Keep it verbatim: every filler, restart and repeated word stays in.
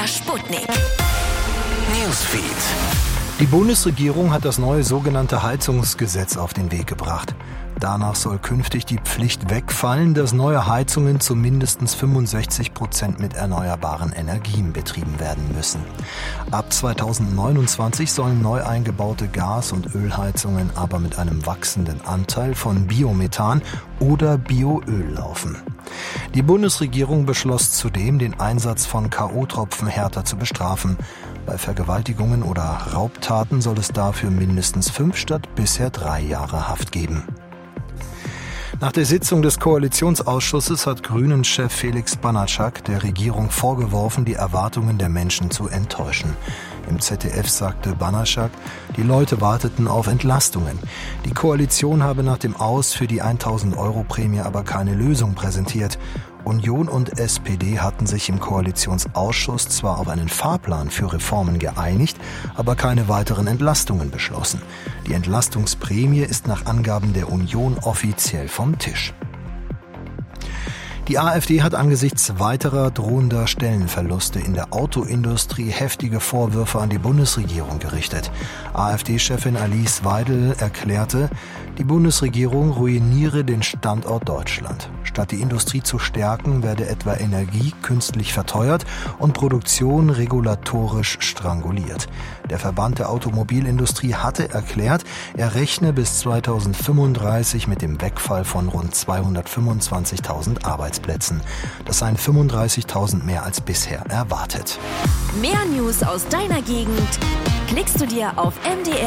MDR Sputnik. Newsfeed. Die Bundesregierung hat das neue sogenannte Heizungsgesetz auf den Weg gebracht. Danach soll künftig die Pflicht wegfallen, dass neue Heizungen zu mindestens fünfundsechzig Prozent mit erneuerbaren Energien betrieben werden müssen. Ab zweitausendneunundzwanzig sollen neu eingebaute Gas- und Ölheizungen aber mit einem wachsenden Anteil von Biomethan oder Bioöl laufen. Die Bundesregierung beschloss zudem, den Einsatz von K O-Tropfen härter zu bestrafen. Bei Vergewaltigungen oder Raubtaten soll es dafür mindestens fünf statt bisher drei Jahre Haft geben. Nach der Sitzung des Koalitionsausschusses hat Grünen-Chef Felix Banatschak der Regierung vorgeworfen, die Erwartungen der Menschen zu enttäuschen. Im Z D F sagte Banatschak, die Leute warteten auf Entlastungen. Die Koalition habe nach dem Aus für die tausend Euro Prämie aber keine Lösung präsentiert. Union und S P D hatten sich im Koalitionsausschuss zwar auf einen Fahrplan für Reformen geeinigt, aber keine weiteren Entlastungen beschlossen. Die Entlastungsprämie ist nach Angaben der Union offiziell vom Tisch. Die AfD hat angesichts weiterer drohender Stellenverluste in der Autoindustrie heftige Vorwürfe an die Bundesregierung gerichtet. AfD-Chefin Alice Weidel erklärte, die Bundesregierung ruiniere den Standort Deutschland. Statt die Industrie zu stärken, werde etwa Energie künstlich verteuert und Produktion regulatorisch stranguliert. Der Verband der Automobilindustrie hatte erklärt, er rechne bis zweitausendfünfunddreißig mit dem Wegfall von rund zweihundertfünfundzwanzigtausend Arbeitsplätzen. Das seien fünfunddreißigtausend mehr als bisher erwartet. Mehr News aus deiner Gegend klickst du dir auf M D R